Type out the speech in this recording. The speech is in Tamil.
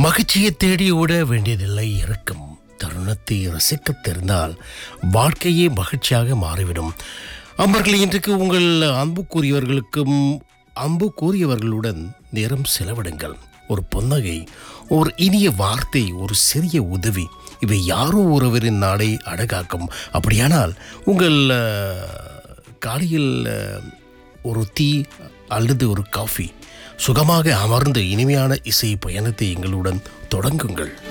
மகிழ்ச்சியை தேடி ஓட வேண்டியதில்லை, இருக்கும் தருணத்தை ரசிக்கத் தெரிந்தால் வாழ்க்கையே மகிழ்ச்சியாக மாறிவிடும். அன்பர்களே, இன்றைக்கு உங்கள் அன்பு கூறியவர்களுடன் நேரம் செலவிடுங்கள். ஒரு புன்னகை, ஒரு இனிய வார்த்தை, ஒரு சிறிய உதவி, இவை யாரோ ஒருவரின் நாளை அழகாக்கும். அப்படியானால் உங்கள் காலையில் ஒரு டீ அல்லது ஒரு காஃபி, சுகமாக அமர்ந்து இனிமையான இசை பயணத்தை எங்களுடன் தொடங்குங்கள்.